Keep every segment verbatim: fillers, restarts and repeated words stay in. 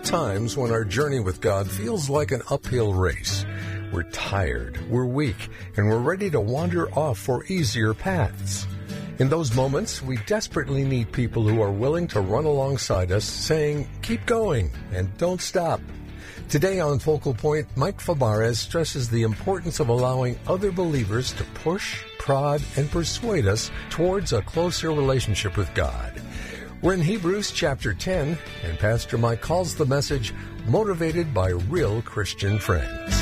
times when our journey with God feels like an uphill race. We're tired, we're weak, and we're ready to wander off for easier paths. In those moments, we desperately need people who are willing to run alongside us, saying, keep going and don't stop. Today on Focal Point, Mike Fabarez stresses the importance of allowing other believers to push, prod, and persuade us towards a closer relationship with God. We're in Hebrews chapter ten, and Pastor Mike calls the message, Motivated by Real Christian Friends.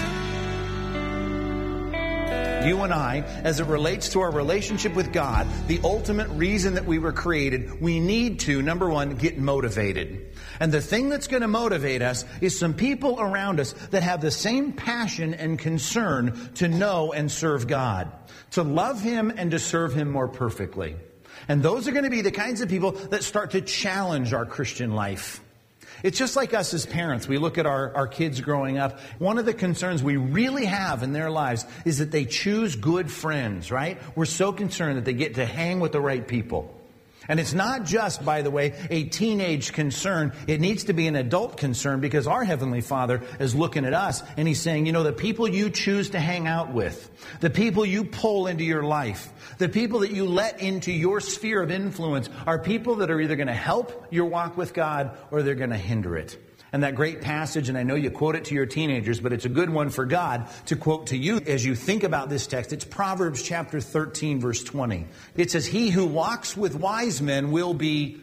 You and I, as it relates to our relationship with God, the ultimate reason that we were created, we need to, number one, get motivated. And the thing that's going to motivate us is some people around us that have the same passion and concern to know and serve God, to love Him and to serve Him more perfectly. And those are going to be the kinds of people that start to challenge our Christian life. It's just like us as parents. We look at our, our kids growing up. One of the concerns we really have in their lives is that they choose good friends, right? We're so concerned that they get to hang with the right people. And it's not just, by the way, a teenage concern. It needs to be an adult concern because our Heavenly Father is looking at us and He's saying, you know, the people you choose to hang out with, the people you pull into your life, the people that you let into your sphere of influence are people that are either going to help your walk with God or they're going to hinder it. And that great passage, and I know you quote it to your teenagers, but it's a good one for God to quote to you as you think about this text. It's Proverbs chapter thirteen, verse twenty. It says, he who walks with wise men will be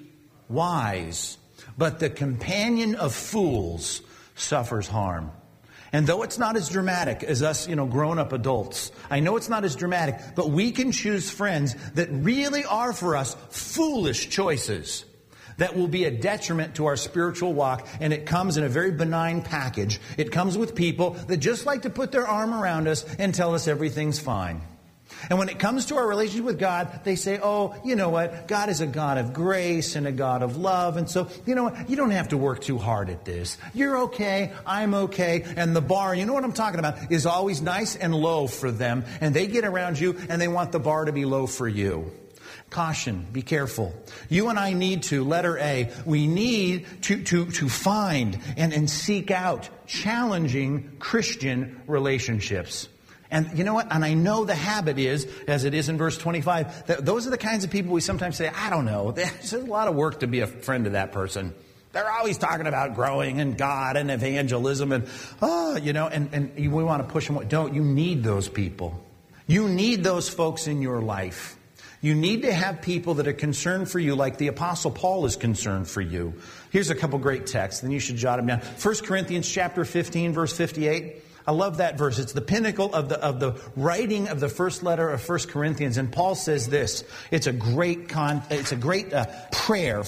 wise, but the companion of fools suffers harm. And though it's not as dramatic as us, you know, grown-up adults, I know it's not as dramatic, but we can choose friends that really are for us foolish choices that will be a detriment to our spiritual walk, and it comes in a very benign package. It comes with people that just like to put their arm around us and tell us everything's fine. And when it comes to our relationship with God, they say, oh, you know what? God is a God of grace and a God of love. And so, you know what? You don't have to work too hard at this. You're okay. I'm okay. And the bar, you know what I'm talking about, is always nice and low for them. And they get around you and they want the bar to be low for you. Caution, be careful. You and I need to, letter A, we need to, to, to find and, and seek out challenging Christian relationships. And you know what? And I know the habit is, as it is in verse twenty-five, that those are the kinds of people we sometimes say, I don't know, there's a lot of work to be a friend of that person. They're always talking about growing and God and evangelism and, oh, you know, and, and we want to push them. Don't. You need those people. You need those folks in your life. You need to have people that are concerned for you like the Apostle Paul is concerned for you. Here's a couple great texts, and you should jot them down. First Corinthians chapter fifteen, verse fifty-eight. I love that verse. It's the pinnacle of the of the writing of the first letter of First Corinthians. And Paul says this. It's a great con, it's a great uh, prayer